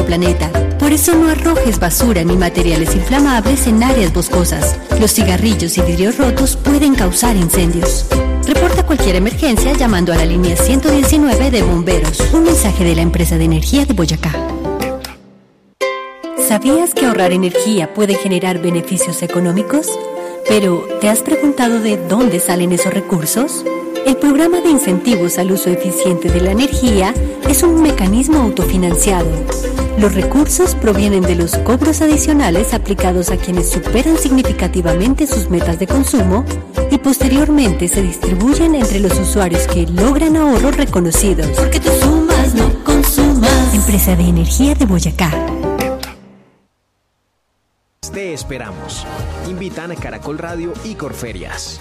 planeta. Por eso no arrojes basura ni materiales inflamables en áreas boscosas. Los cigarrillos y vidrios rotos pueden causar incendios. Reporta cualquier emergencia llamando a la línea 119 de bomberos. Un mensaje de la empresa de energía de Boyacá. ¿Sabías que ahorrar energía puede generar beneficios económicos? Pero, ¿te has preguntado de dónde salen esos recursos? El programa de incentivos al uso eficiente de la energía es un mecanismo autofinanciado. Los recursos provienen de los cobros adicionales aplicados a quienes superan significativamente sus metas de consumo y posteriormente se distribuyen entre los usuarios que logran ahorros reconocidos. Porque tú sumas, no consumas. Empresa de Energía de Boyacá. Te esperamos. Invitan a Caracol Radio y Corferias.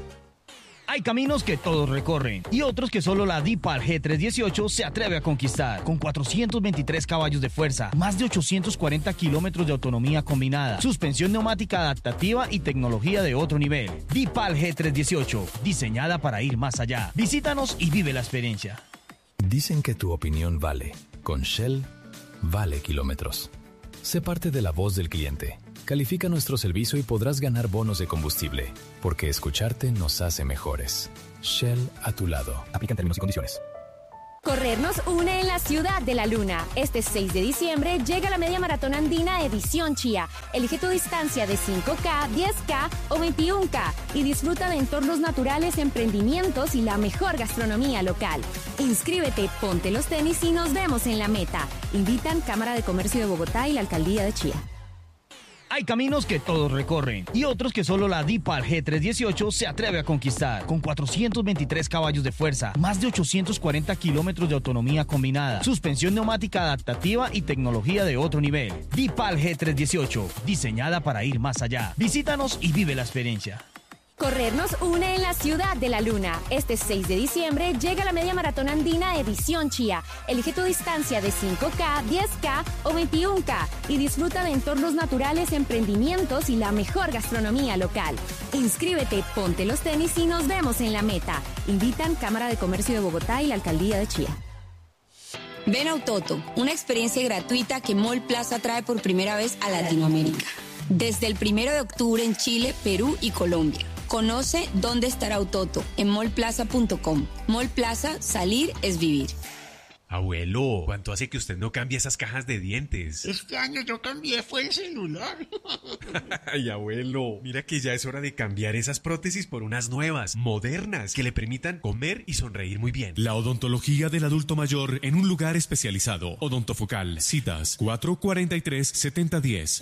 Hay caminos que todos recorren y otros que solo la D-PAL G318 se atreve a conquistar. Con 423 caballos de fuerza, más de 840 kilómetros de autonomía combinada, suspensión neumática adaptativa y tecnología de otro nivel. D-PAL G318, diseñada para ir más allá. Visítanos y vive la experiencia. Dicen que tu opinión vale. Con Shell, vale kilómetros. Sé parte de la voz del cliente. Califica nuestro servicio y podrás ganar bonos de combustible, porque escucharte nos hace mejores. Shell a tu lado. Aplican términos y condiciones. Correr nos une en la ciudad de la luna. Este 6 de diciembre llega la media maratón andina edición Chía. Elige tu distancia de 5K, 10K o 21K y disfruta de entornos naturales, emprendimientos y la mejor gastronomía local. Inscríbete, ponte los tenis y nos vemos en la meta. Invitan Cámara de Comercio de Bogotá y la Alcaldía de Chía. Hay caminos que todos recorren y otros que solo la D-PAL G318 se atreve a conquistar. Con 423 caballos de fuerza, más de 840 kilómetros de autonomía combinada, suspensión neumática adaptativa y tecnología de otro nivel. D-PAL G318, diseñada para ir más allá. Visítanos y vive la experiencia. Correr nos une en la ciudad de la luna. Este 6 de diciembre llega la media maratón andina edición Chía. Elige tu distancia de 5K, 10K o 21K y disfruta de entornos naturales, emprendimientos y la mejor gastronomía local. Inscríbete, ponte los tenis y nos vemos en la meta. Invitan Cámara de Comercio de Bogotá y la Alcaldía de Chía. Ven a Utoto, una experiencia gratuita que Mall Plaza trae por primera vez a Latinoamérica. Desde el 1 de octubre en Chile, Perú y Colombia. Conoce dónde estará Utoto en mallplaza.com. Mall Plaza, salir es vivir. Abuelo, ¿cuánto hace que usted no cambia esas cajas de dientes? Este año yo cambié, fue el celular. Ay, abuelo, mira que ya es hora de cambiar esas prótesis por unas nuevas, modernas, que le permitan comer y sonreír muy bien. La odontología del adulto mayor en un lugar especializado. Odontofocal. Citas 443-7010.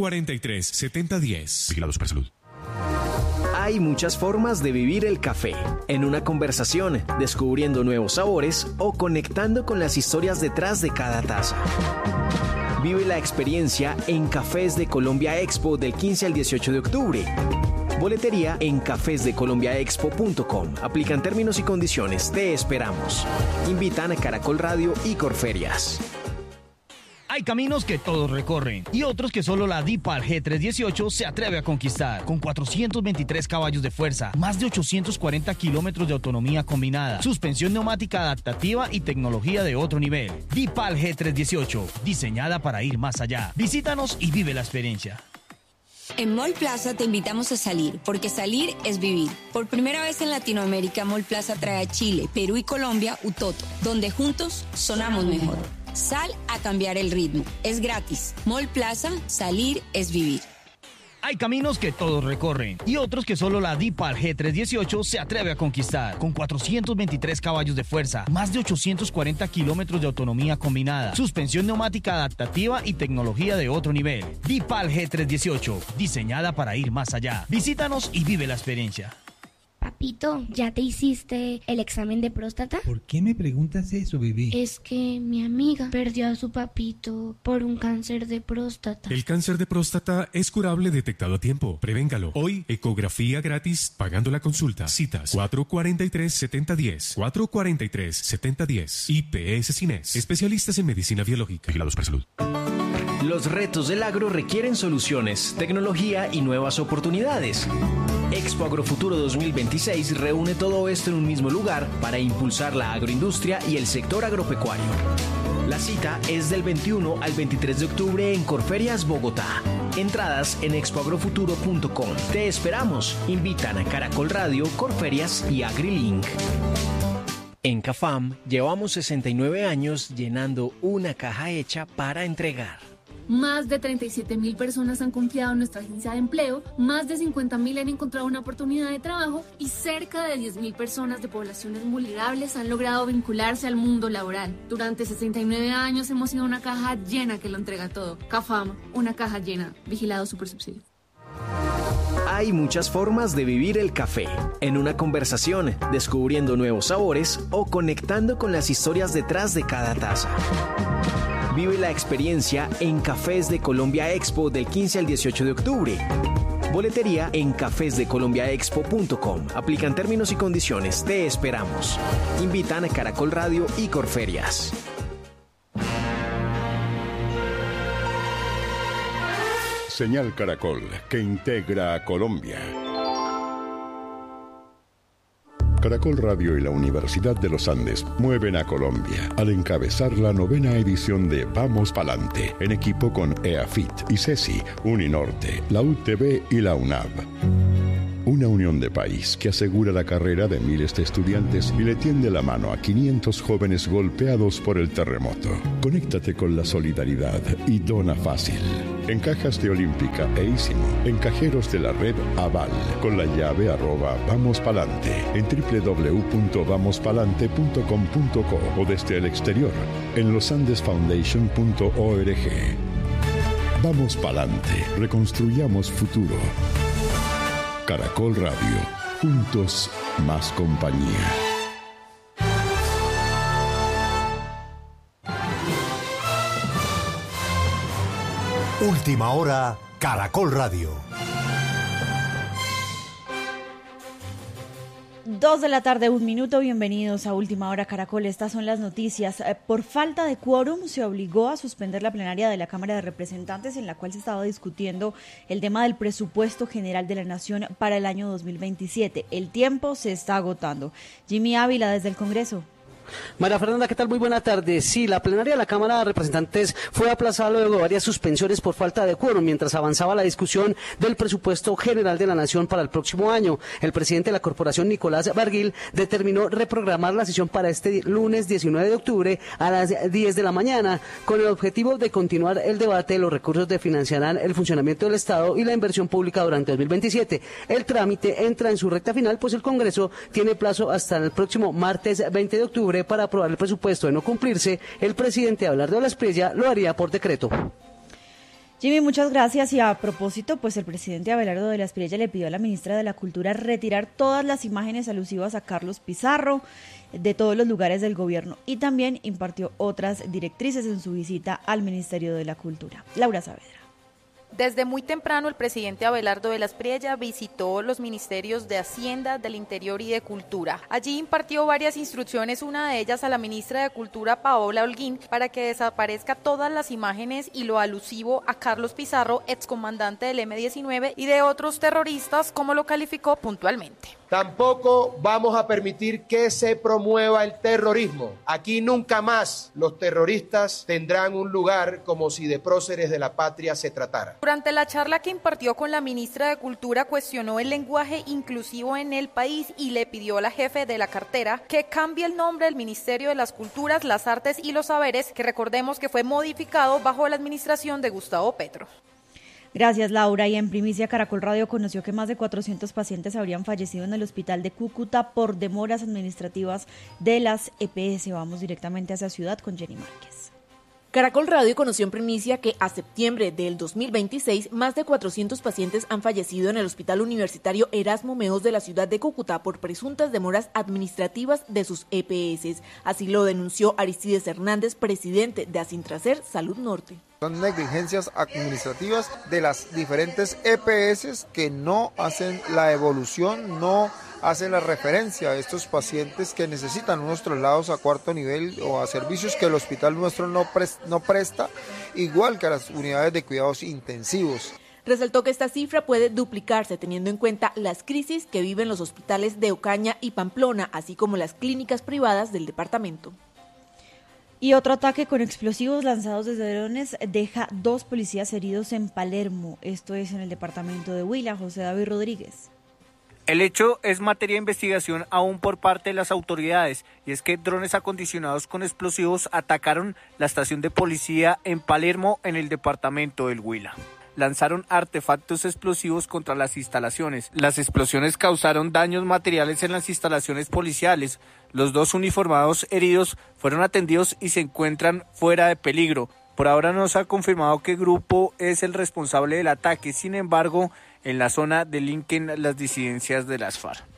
443-7010. Vigilado Supersalud. Hay muchas formas de vivir el café. En una conversación, descubriendo nuevos sabores o conectando con las historias detrás de cada taza. Vive la experiencia en Cafés de Colombia Expo del 15 al 18 de octubre. Boletería en cafesdecolombiaexpo.com. Aplican términos y condiciones. Te esperamos. Invitan a Caracol Radio y Corferias. Hay caminos que todos recorren y otros que solo la D-PAL G318 se atreve a conquistar. Con 423 caballos de fuerza, más de 840 kilómetros de autonomía combinada, suspensión neumática adaptativa y tecnología de otro nivel. D-PAL G318, diseñada para ir más allá. Visítanos y vive la experiencia. En Mall Plaza te invitamos a salir, porque salir es vivir. Por primera vez en Latinoamérica, Mall Plaza trae a Chile, Perú y Colombia Utoto, donde juntos sonamos mejor. Sal a cambiar el ritmo. Es gratis. Mall Plaza, salir es vivir. Hay caminos que todos recorren y otros que solo la D-PAL G318 se atreve a conquistar. Con 423 caballos de fuerza, más de 840 kilómetros de autonomía combinada, suspensión neumática adaptativa y tecnología de otro nivel. D-PAL G318, diseñada para ir más allá. Visítanos y vive la experiencia. Papito, ¿ya te hiciste el examen de próstata? ¿Por qué me preguntas eso, bebé? Es que mi amiga perdió a su papito por un cáncer de próstata. El cáncer de próstata es curable detectado a tiempo. Prevéngalo. Hoy, ecografía gratis pagando la consulta. Citas 443-7010. 443-7010. IPS Cines. Especialistas en medicina biológica. Vigilado Supersalud. Los retos del agro requieren soluciones, tecnología y nuevas oportunidades. Expo Agrofuturo 2026 reúne todo esto en un mismo lugar para impulsar la agroindustria y el sector agropecuario. La cita es del 21 al 23 de octubre en Corferias, Bogotá. Entradas en expoagrofuturo.com. Te esperamos. Invitan a Caracol Radio, Corferias y AgriLink. En CAFAM llevamos 69 años llenando una caja hecha para entregar. Más de 37.000 personas han confiado en nuestra agencia de empleo, más de 50.000 han encontrado una oportunidad de trabajo y cerca de 10.000 personas de poblaciones vulnerables han logrado vincularse al mundo laboral. Durante 69 años hemos sido una caja llena que lo entrega todo. CAFAM, una caja llena. Vigilado Supersubsidio. Hay muchas formas de vivir el café. En una conversación, descubriendo nuevos sabores o conectando con las historias detrás de cada taza. Vive la experiencia en Cafés de Colombia Expo del 15 al 18 de octubre. Boletería en cafesdecolombiaexpo.com. Aplican términos y condiciones. Te esperamos. Invitan a Caracol Radio y Corferias. Señal Caracol, que integra a Colombia. Caracol Radio y la Universidad de los Andes mueven a Colombia al encabezar la 9ª edición de Vamos Palante, en equipo con EAFIT, ICESI, Uninorte, la UTB y la UNAV. Una unión de país que asegura la carrera de miles de estudiantes y le tiende la mano a 500 jóvenes golpeados por el terremoto. Conéctate con la solidaridad y dona fácil. En cajas de Olímpica e Ísimo, en cajeros de la red Aval, con la llave @vamospalante, en www.vamospalante.com.co o desde el exterior, en losandesfoundation.org. Vamos Palante, reconstruyamos futuro. Caracol Radio, juntos más compañía. Última hora, Caracol Radio. 2 de la tarde, 1 minuto, bienvenidos a Última Hora Caracol. Estas son las noticias. Por falta de quórum se obligó a suspender la plenaria de la Cámara de Representantes en la cual se estaba discutiendo el tema del presupuesto general de la Nación para el año 2027. El tiempo se está agotando. Jimmy Ávila desde el Congreso. María Fernanda, ¿qué tal? Muy buena tarde. Sí, la plenaria de la Cámara de Representantes fue aplazada luego de varias suspensiones por falta de quórum mientras avanzaba la discusión del presupuesto general de la Nación para el próximo año. El presidente de la corporación, Nicolás Barguil, determinó reprogramar la sesión para este lunes 19 de octubre a las 10 de la mañana, con el objetivo de continuar el debate de los recursos que financiarán el funcionamiento del Estado y la inversión pública durante 2027. El trámite entra en su recta final, pues el Congreso tiene plazo hasta el próximo martes 20 de octubre para aprobar el presupuesto. De no cumplirse, el presidente Abelardo de la Espriella lo haría por decreto. Jimmy, muchas gracias. Y a propósito, pues el presidente Abelardo de la Espriella le pidió a la ministra de la Cultura retirar todas las imágenes alusivas a Carlos Pizarro de todos los lugares del gobierno y también impartió otras directrices en su visita al Ministerio de la Cultura. Laura Saavedra. Desde muy temprano, el presidente Abelardo de la Espriella visitó los ministerios de Hacienda, del Interior y de Cultura. Allí impartió varias instrucciones, una de ellas a la ministra de Cultura, Paola Holguín, para que desaparezca todas las imágenes y lo alusivo a Carlos Pizarro, excomandante del M-19 y de otros terroristas, como lo calificó puntualmente. Tampoco vamos a permitir que se promueva el terrorismo. Aquí nunca más los terroristas tendrán un lugar como si de próceres de la patria se tratara. Durante la charla que impartió con la ministra de Cultura, cuestionó el lenguaje inclusivo en el país y le pidió a la jefe de la cartera que cambie el nombre del Ministerio de las Culturas, las Artes y los Saberes, que recordemos que fue modificado bajo la administración de Gustavo Petro. Gracias, Laura. Y en primicia, Caracol Radio conoció que más de 400 pacientes habrían fallecido en el hospital de Cúcuta por demoras administrativas de las EPS. Vamos directamente a esa ciudad con Jenny Márquez. Caracol Radio conoció en primicia que a septiembre del 2026 más de 400 pacientes han fallecido en el Hospital Universitario Erasmo Meos de la ciudad de Cúcuta por presuntas demoras administrativas de sus EPS. Así lo denunció Aristides Hernández, presidente de Asintracer Salud Norte. Son negligencias administrativas de las diferentes EPS que no hacen la evolución, no hacen la referencia a estos pacientes que necesitan unos traslados a cuarto nivel o a servicios que el hospital nuestro no presta, igual que a las unidades de cuidados intensivos. Resaltó que esta cifra puede duplicarse teniendo en cuenta las crisis que viven los hospitales de Ocaña y Pamplona, así como las clínicas privadas del departamento. Y otro ataque con explosivos lanzados desde drones deja 2 policías heridos en Palermo. Esto es en el departamento de Huila. José David Rodríguez. El hecho es materia de investigación aún por parte de las autoridades, y es que drones acondicionados con explosivos atacaron la estación de policía en Palermo, en el departamento del Huila. Lanzaron artefactos explosivos contra las instalaciones. Las explosiones causaron daños materiales en las instalaciones policiales. Los 2 uniformados heridos fueron atendidos y se encuentran fuera de peligro. Por ahora no se ha confirmado qué grupo es el responsable del ataque. Sin embargo, en la zona delinquen las disidencias de las FARC.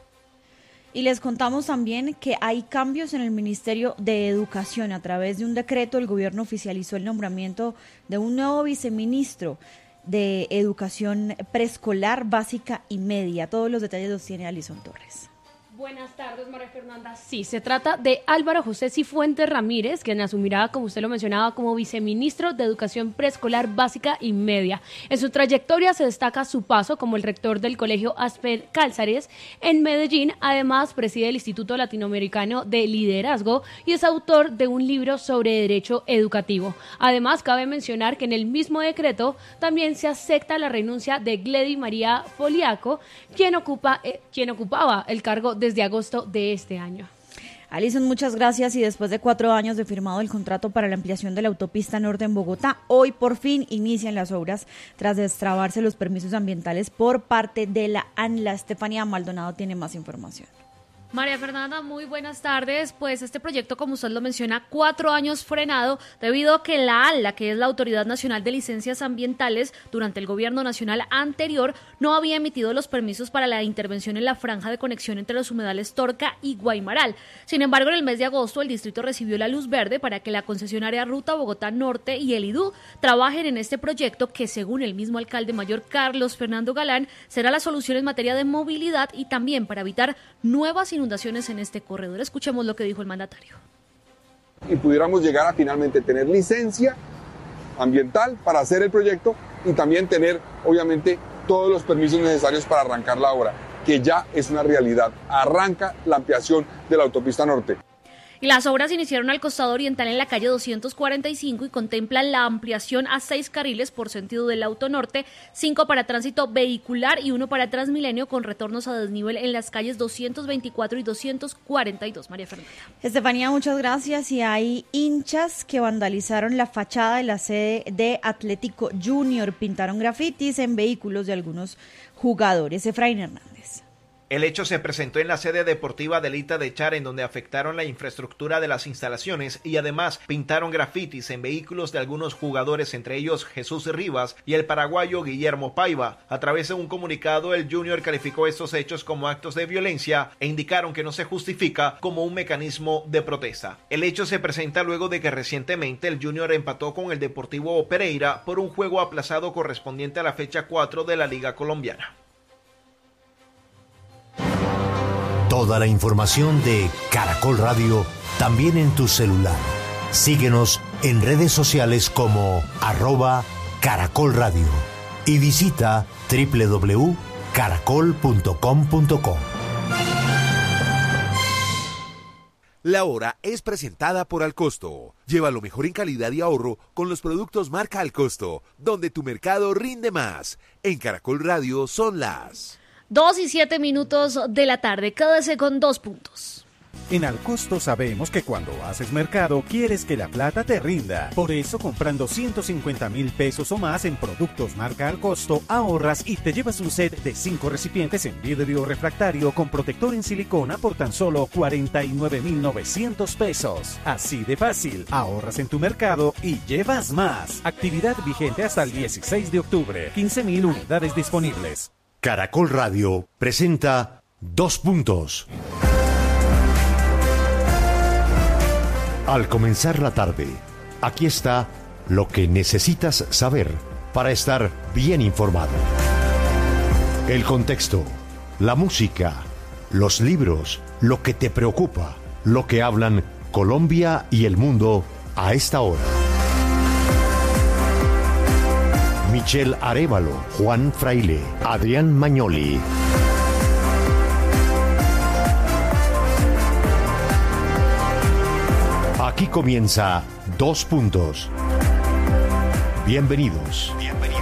Y les contamos también que hay cambios en el Ministerio de Educación. A través de un decreto, el gobierno oficializó el nombramiento de un nuevo viceministro de Educación Preescolar, Básica y Media. Todos los detalles los tiene Alison Torres. Buenas tardes, María Fernanda. Sí, se trata de Álvaro José Cifuentes Ramírez, quien asumirá, como usted lo mencionaba, como viceministro de Educación Preescolar Básica y Media. En su trayectoria se destaca su paso como el rector del Colegio Asper Cálzares en Medellín. Además, preside el Instituto Latinoamericano de Liderazgo y es autor de un libro sobre derecho educativo. Además, cabe mencionar que en el mismo decreto también se acepta la renuncia de Gledy María Poliaco, quien ocupaba el cargo desde agosto de este año. Alison, muchas gracias. Y después de 4 años de firmado el contrato para la ampliación de la autopista norte en Bogotá, hoy por fin inician las obras tras destrabarse los permisos ambientales por parte de la ANLA. Estefanía Maldonado tiene más información. María Fernanda, muy buenas tardes. Pues este proyecto, como usted lo menciona, 4 años frenado debido a que la ANLA, que es la Autoridad Nacional de Licencias Ambientales, durante el gobierno nacional anterior, no había emitido los permisos para la intervención en la franja de conexión entre los humedales Torca y Guaymaral. Sin embargo, en el mes de agosto, el distrito recibió la luz verde para que la concesionaria Ruta Bogotá Norte y el IDU trabajen en este proyecto que, según el mismo alcalde mayor Carlos Fernando Galán, será la solución en materia de movilidad y también para evitar nuevas inundaciones en este corredor. Escuchemos lo que dijo el mandatario. Y pudiéramos llegar a finalmente tener licencia ambiental para hacer el proyecto y también tener, obviamente, todos los permisos necesarios para arrancar la obra, que ya es una realidad. Arranca la ampliación de la autopista norte. Y las obras iniciaron al costado oriental en la calle 245 y contemplan la ampliación a 6 carriles por sentido del autonorte, 5 para tránsito vehicular y 1 para Transmilenio, con retornos a desnivel en las calles 224 y 242. María Fernanda. Estefanía, muchas gracias. Y hay hinchas que vandalizaron la fachada de la sede de Atlético Junior, pintaron grafitis en vehículos de algunos jugadores. Efraín Hernández. El hecho se presentó en la sede deportiva del Ita de Char, en donde afectaron la infraestructura de las instalaciones y además pintaron grafitis en vehículos de algunos jugadores, entre ellos Jesús Rivas y el paraguayo Guillermo Paiva. A través de un comunicado, el Junior calificó estos hechos como actos de violencia e indicaron que no se justifica como un mecanismo de protesta. El hecho se presenta luego de que recientemente el Junior empató con el Deportivo Pereira por un juego aplazado correspondiente a la fecha 4 de la Liga Colombiana. Toda la información de Caracol Radio también en tu celular. Síguenos en redes sociales como @Caracol Radio y visita www.caracol.com.co. La hora es presentada por Alcosto. Lleva lo mejor en calidad y ahorro con los productos marca Alcosto, donde tu mercado rinde más. En Caracol Radio son las 2:07 de la tarde. Quédese con 2 puntos. En Alcosto sabemos que cuando haces mercado quieres que la plata te rinda. Por eso, comprando 150,000 pesos o más en productos marca Alcosto, ahorras y te llevas un set de 5 recipientes en vidrio refractario con protector en silicona por tan solo 49,900 pesos. Así de fácil, ahorras en tu mercado y llevas más. Actividad vigente hasta el 16 de octubre. 15,000 unidades disponibles. Caracol Radio presenta 2 puntos. Al comenzar la tarde, aquí está lo que necesitas saber para estar bien informado. El contexto, la música, los libros, lo que te preocupa, lo que hablan Colombia y el mundo a esta hora. Michelle Arévalo, Juan Fraile, Adrián Magnoli. Aquí comienza 2 Puntos. Bienvenidos.